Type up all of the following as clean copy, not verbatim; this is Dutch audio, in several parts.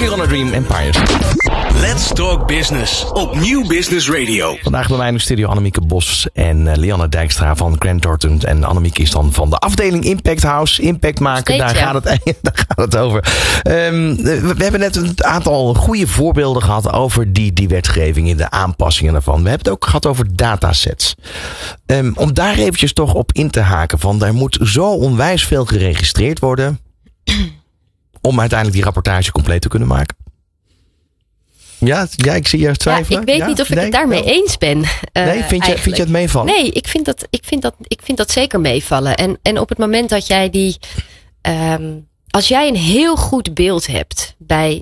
Gonna Dream Empires. Let's Talk Business op Nieuw Business Radio. Vandaag bij mij in de studio Annemieke Bos en Lianne Dijkstra van Grant Thornton. En Annemieke is dan van de afdeling Impact House. Impact maken, daar gaat het over. We hebben net een aantal goede voorbeelden gehad over die wetgeving en de aanpassingen daarvan. We hebben het ook gehad over datasets. Om daar eventjes toch op in te haken van, daar moet zo onwijs veel geregistreerd worden om uiteindelijk die rapportage compleet te kunnen maken. Ja, ik zie je twijfelen. Ik weet niet of ik het daarmee eens ben. Vind je het meevallen? Nee, ik vind dat zeker meevallen. En op het moment dat jij als jij een heel goed beeld hebt bij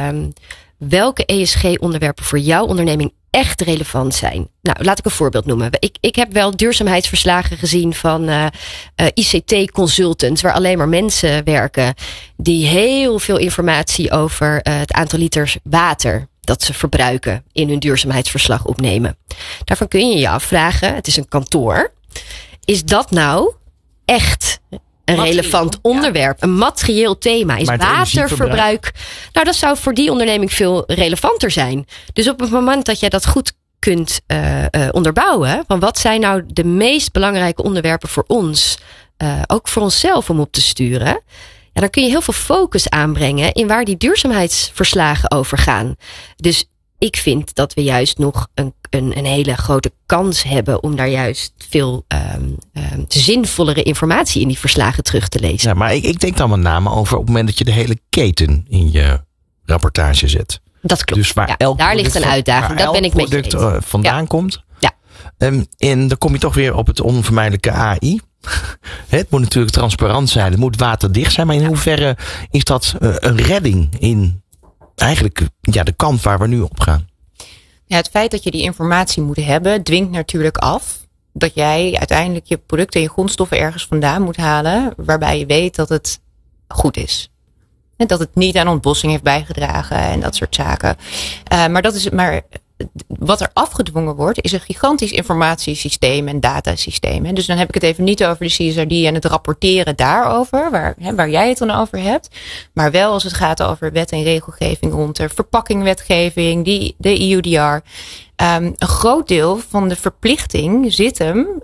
welke ESG-onderwerpen voor jouw onderneming echt relevant zijn. Nou, laat ik een voorbeeld noemen. Ik heb wel duurzaamheidsverslagen gezien van ICT-consultants, waar alleen maar mensen werken die heel veel informatie over het aantal liters water dat ze verbruiken in hun duurzaamheidsverslag opnemen. Daarvan kun je je afvragen, het is een kantoor. Is dat nou echt een relevant onderwerp? Een materieel thema? Is waterverbruik? Nou, dat zou voor die onderneming veel relevanter zijn. Dus op het moment dat jij dat goed kunt onderbouwen, van wat zijn nou de meest belangrijke onderwerpen voor ons, ook voor onszelf om op te sturen, ja, dan kun je heel veel focus aanbrengen in waar die duurzaamheidsverslagen over gaan. Dus ik vind dat we juist nog een hele grote kans hebben om daar juist veel zinvollere informatie in die verslagen terug te lezen. Ja, maar ik denk dan met name over op het moment dat je de hele keten in je rapportage zet. Dat klopt. Dus waar daar ligt een uitdaging. Dat ben ik met je eens. Product vandaan komt. Ja. En dan kom je toch weer op het onvermijdelijke AI. Het moet natuurlijk transparant zijn. Het moet waterdicht zijn. Maar in hoeverre is dat een redding in eigenlijk de kant waar we nu op gaan? Ja, het feit dat je die informatie moet hebben, dwingt natuurlijk af dat jij uiteindelijk je producten en je grondstoffen ergens vandaan moet halen, waarbij je weet dat het goed is. En dat het niet aan ontbossing heeft bijgedragen en dat soort zaken. Maar wat er afgedwongen wordt, is een gigantisch informatiesysteem en datasysteem. En dus dan heb ik het even niet over de CSRD en het rapporteren daarover, waar jij het dan over hebt. Maar wel als het gaat over wet en regelgeving rond de verpakkingwetgeving, de EUDR. Een groot deel van de verplichting zit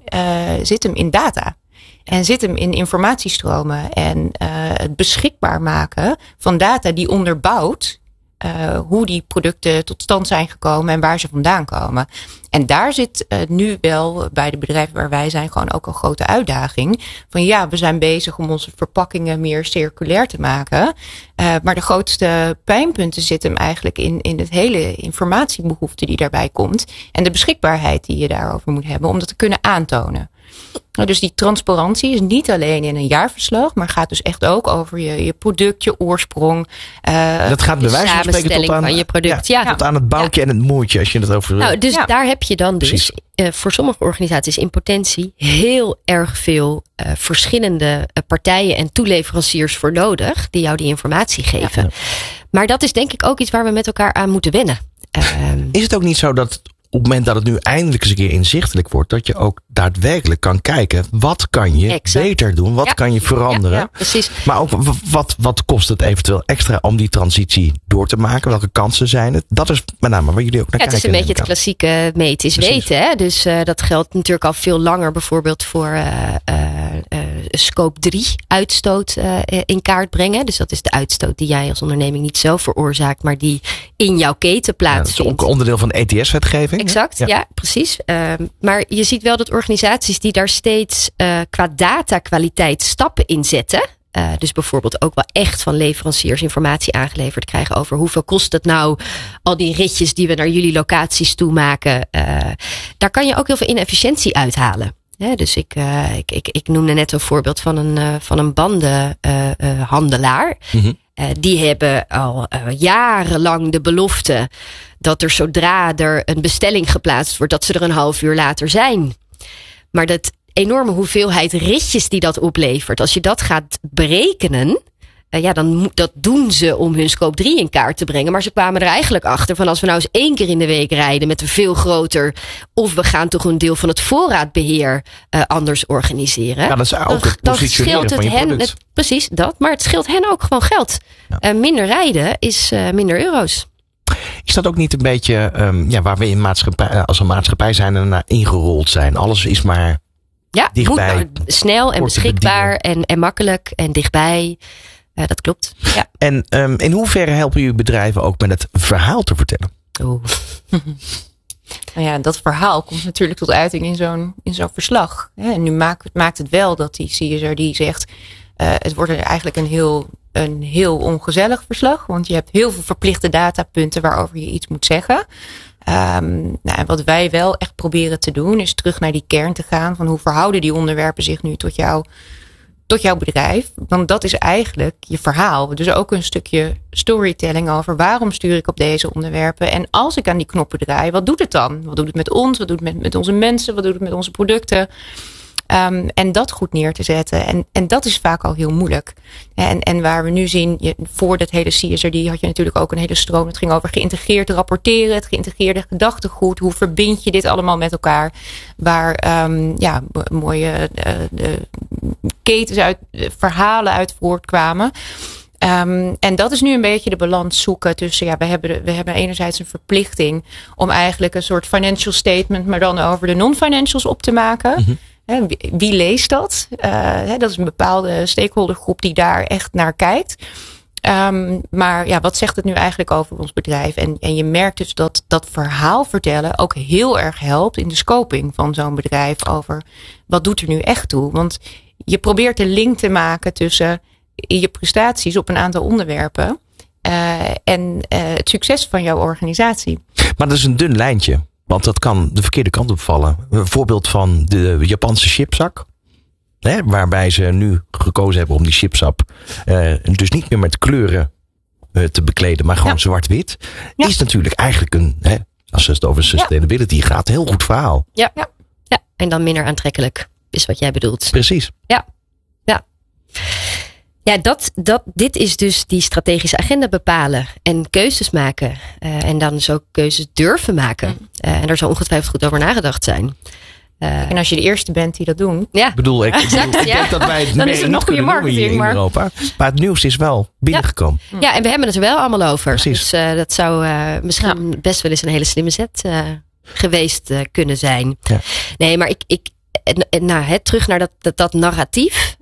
hem in data. En zit hem in informatiestromen en het beschikbaar maken van data die onderbouwt hoe die producten tot stand zijn gekomen en waar ze vandaan komen. En daar zit nu wel bij de bedrijven waar wij zijn gewoon ook een grote uitdaging. Van ja, we zijn bezig om onze verpakkingen meer circulair te maken. Maar de grootste pijnpunten zitten hem eigenlijk in het hele informatiebehoefte die daarbij komt. En de beschikbaarheid die je daarover moet hebben om dat te kunnen aantonen. Nou, dus die transparantie is niet alleen in een jaarverslag, maar gaat dus echt ook over je product, je oorsprong. Dat gaat bij wijze van spreken tot aan, van je product. Tot aan het boutje en het moertje, als je het over. Nou, dus daar heb je dan dus voor sommige organisaties in potentie heel erg veel verschillende partijen en toeleveranciers voor nodig die jou die informatie geven. Ja. Maar dat is denk ik ook iets waar we met elkaar aan moeten wennen. Is het ook niet zo dat op het moment dat het nu eindelijk eens een keer inzichtelijk wordt, dat je ook daadwerkelijk kan kijken, wat kan je beter doen? Wat kan je veranderen? Ja, precies. Maar ook wat kost het eventueel extra om die transitie door te maken? Welke kansen zijn het? Dat is met name waar jullie ook naar kijken. Het is een beetje het klassieke meten is weten. Hè? Dus dat geldt natuurlijk al veel langer bijvoorbeeld voor scope 3 uitstoot in kaart brengen. Dus dat is de uitstoot die jij als onderneming niet zelf veroorzaakt, maar die in jouw keten plaatsvindt. Dat is ook onderdeel van de ETS-wetgeving. Exact, ja precies. Maar je ziet wel dat organisaties die daar steeds qua datakwaliteit stappen in zetten. Dus bijvoorbeeld ook wel echt van leveranciers informatie aangeleverd krijgen over hoeveel kost het nou, al die ritjes die we naar jullie locaties toe maken. Daar kan je ook heel veel inefficiëntie uithalen. Dus ik noemde net een voorbeeld van een bandenhandelaar. Mm-hmm. Die hebben al jarenlang de belofte dat er zodra er een bestelling geplaatst wordt, dat ze er een half uur later zijn. Maar dat enorme hoeveelheid ritjes die dat oplevert, als je dat gaat berekenen, dat doen ze om hun scope 3 in kaart te brengen. Maar ze kwamen er eigenlijk achter van als we nou eens 1 keer in de week rijden met een veel groter, of we gaan toch een deel van het voorraadbeheer anders organiseren. Ja, dat is ook het positioneren van je product. Precies dat, maar het scheelt hen ook gewoon geld. Ja. Minder rijden is minder euro's. Is dat ook niet een beetje waar we als een maatschappij zijn en naar ingerold zijn? Alles is maar dichtbij. Moet snel en beschikbaar en makkelijk en dichtbij. Dat klopt. Ja. En in hoeverre helpen jullie bedrijven ook met het verhaal te vertellen? Nou ja, dat verhaal komt natuurlijk tot uiting in zo'n verslag. En nu maakt het wel dat die CSR die zegt, het wordt er eigenlijk een heel ongezellig verslag. Want je hebt heel veel verplichte datapunten waarover je iets moet zeggen. En wat wij wel echt proberen te doen is terug naar die kern te gaan van hoe verhouden die onderwerpen zich nu tot jouw bedrijf. Want dat is eigenlijk je verhaal. Dus ook een stukje storytelling over waarom stuur ik op deze onderwerpen. En als ik aan die knoppen draai, wat doet het dan? Wat doet het met ons? Wat doet het met onze mensen? Wat doet het met onze producten? En dat goed neer te zetten. En dat is vaak al heel moeilijk. En waar we nu zien, voor dat hele CSRD had je natuurlijk ook een hele stroom. Het ging over geïntegreerd rapporteren, het geïntegreerde gedachtegoed. Hoe verbind je dit allemaal met elkaar? Waar mooie ketens verhalen uit voortkwamen. En dat is nu een beetje de balans zoeken tussen, we hebben enerzijds een verplichting om eigenlijk een soort financial statement, maar dan over de non-financials op te maken. Mm-hmm. Wie leest dat? Dat is een bepaalde stakeholdergroep die daar echt naar kijkt. Maar wat zegt het nu eigenlijk over ons bedrijf? En je merkt dus dat verhaal vertellen ook heel erg helpt in de scoping van zo'n bedrijf over wat doet er nu echt toe? Want je probeert een link te maken tussen je prestaties op een aantal onderwerpen en het succes van jouw organisatie. Maar dat is een dun lijntje. Want dat kan de verkeerde kant opvallen. Een voorbeeld van de Japanse chipzak. Waarbij ze nu gekozen hebben om die chipsap dus niet meer met kleuren te bekleden. Maar gewoon zwart-wit. Ja. Is natuurlijk eigenlijk als het over sustainability gaat, een heel goed verhaal. Ja, en dan minder aantrekkelijk is wat jij bedoelt. Precies. Ja. Ja, dit is dus die strategische agenda bepalen en keuzes maken. En dan dus ook keuzes durven maken. En daar zal ongetwijfeld goed over nagedacht zijn. En als je de eerste bent die dat doen. Ja. Ik denk dat wij het dan is het nog goede marketing in Europa. Maar het nieuws is wel binnengekomen. Ja, en we hebben het er wel allemaal over. Precies. Dus dat zou misschien best wel eens een hele slimme zet geweest kunnen zijn. Ja. Nee, maar terug naar dat narratief.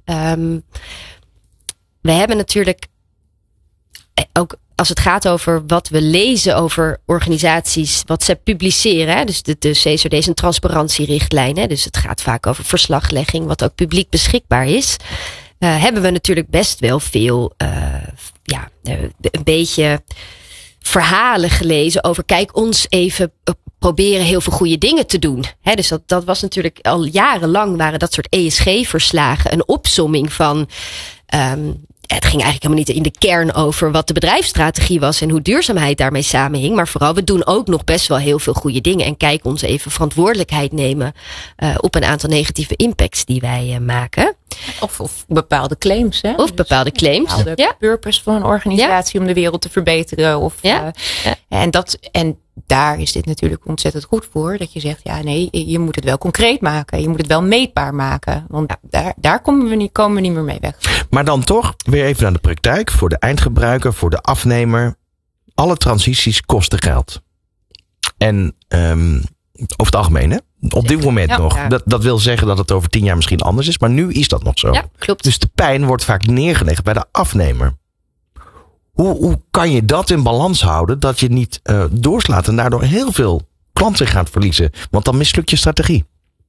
We hebben natuurlijk ook als het gaat over wat we lezen over organisaties, wat ze publiceren. Dus de CSRD is een transparantierichtlijn. Dus het gaat vaak over verslaglegging, wat ook publiek beschikbaar is. Hebben we natuurlijk best wel veel een beetje verhalen gelezen over kijk ons even proberen heel veel goede dingen te doen. Dus dat was natuurlijk al jarenlang waren dat soort ESG-verslagen een opsomming van het ging eigenlijk helemaal niet in de kern over wat de bedrijfsstrategie was en hoe duurzaamheid daarmee samenhing. Maar vooral, we doen ook nog best wel heel veel goede dingen. En kijk ons even verantwoordelijkheid nemen op een aantal negatieve impacts die wij maken. Of bepaalde claims. Hè? Of bepaalde claims. Bepaalde purpose van een organisatie om de wereld te verbeteren. En daar is dit natuurlijk ontzettend goed voor. Dat je zegt, je moet het wel concreet maken. Je moet het wel meetbaar maken. Want daar komen we niet meer mee weg. Maar dan toch, weer even naar de praktijk. Voor de eindgebruiker, voor de afnemer. Alle transities kosten geld. En over het algemeen, hè? Op dit moment nog. Ja. Dat wil zeggen dat het over 10 jaar misschien anders is. Maar nu is dat nog zo. Ja, klopt. Dus de pijn wordt vaak neergelegd bij de afnemer. Hoe kan je dat in balans houden dat je niet doorslaat en daardoor heel veel klanten gaat verliezen? Want dan mislukt je strategie.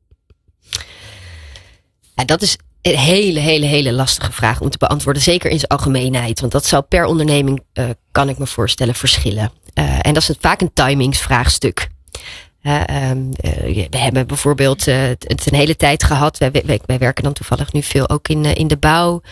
Ja, dat is een hele lastige vraag om te beantwoorden. Zeker in zijn algemeenheid. Want dat zal per onderneming, kan ik me voorstellen, verschillen. En dat is vaak een timingsvraagstuk. We hebben bijvoorbeeld het een hele tijd gehad. Wij werken dan toevallig nu veel ook in de bouw.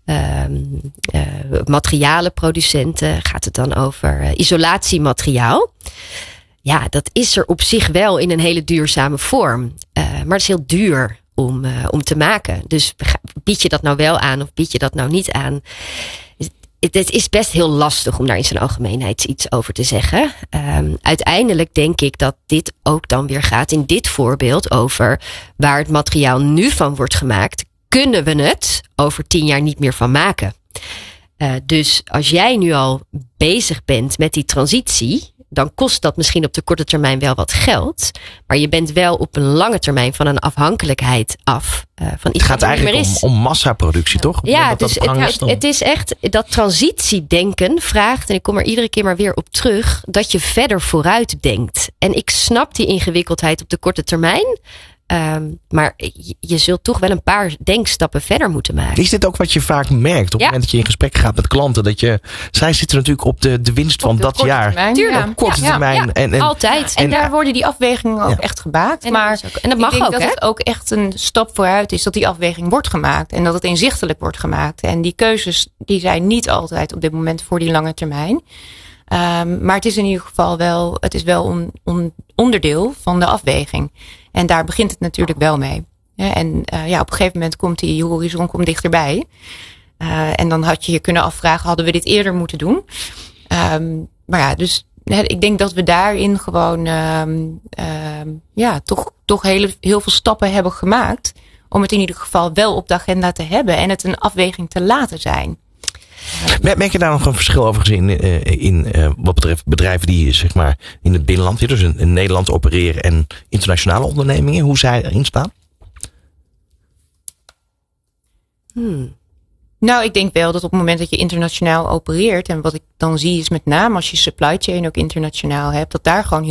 Materialenproducenten gaat het dan over isolatiemateriaal. Ja, dat is er op zich wel in een hele duurzame vorm. Maar het is heel duur om te maken. Dus bied je dat nou wel aan of bied je dat nou niet aan? Het is best heel lastig om daar in zijn algemeenheid iets over te zeggen. Uiteindelijk denk ik dat dit ook dan weer gaat in dit voorbeeld over waar het materiaal nu van wordt gemaakt. Kunnen we het over 10 jaar niet meer van maken? Dus als jij nu al bezig bent met die transitie, dan kost dat misschien op de korte termijn wel wat geld. Maar je bent wel op een lange termijn van een afhankelijkheid af. Van iets het gaat eigenlijk om massaproductie, toch? Ja, dus het is echt dat transitiedenken vraagt, en ik kom er iedere keer maar weer op terug, dat je verder vooruit denkt. En ik snap die ingewikkeldheid op de korte termijn. Maar je zult toch wel een paar denkstappen verder moeten maken. Is dit ook wat je vaak merkt op het moment dat je in gesprek gaat met klanten? Zij zitten natuurlijk op de winst van dat jaar. Termijn, tuurlijk. Op korte termijn. En altijd. En daar worden die afwegingen ook echt gemaakt. En maar dat mag ik denk ook, dat het ook echt een stap vooruit is dat die afweging wordt gemaakt. En dat het inzichtelijk wordt gemaakt. En die keuzes die zijn niet altijd op dit moment voor die lange termijn. Maar het is in ieder geval wel, een onderdeel van de afweging. En daar begint het natuurlijk wel mee. En op een gegeven moment komt die horizon dichterbij. En dan had je je kunnen afvragen, hadden we dit eerder moeten doen? Dus ik denk dat we daarin gewoon toch heel veel stappen hebben gemaakt. Om het in ieder geval wel op de agenda te hebben. En het een afweging te laten zijn. Merk je daar nog een verschil over gezien in wat betreft bedrijven die zeg maar in het binnenland, dus in Nederland opereren en internationale ondernemingen, hoe zij erin staan? Nou, ik denk wel dat op het moment dat je internationaal opereert, en wat ik dan zie is met name als je supply chain ook internationaal hebt, dat daar gewoon